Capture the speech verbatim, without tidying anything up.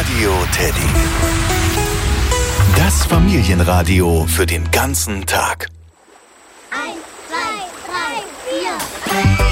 Radio Teddy. Das Familienradio für den ganzen Tag. Eins, zwei, drei, vier.